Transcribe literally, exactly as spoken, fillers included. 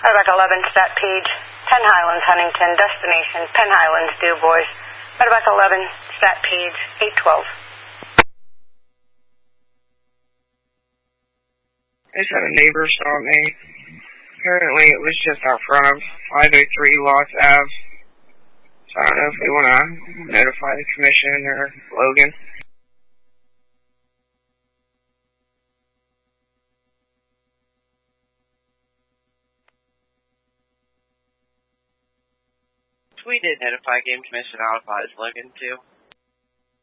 Medevac eleven, stat page, ten Highlands, Huntington, destination, Penn Highlands, Du Bois. Medevac eleven, stat page, eight twelve. I just had a neighbor stop me. Apparently it was just out front of five oh three Lost Ave. So I don't know if we want to notify the commission or Logan. We did notify Game Commission. I'll advise Logan too.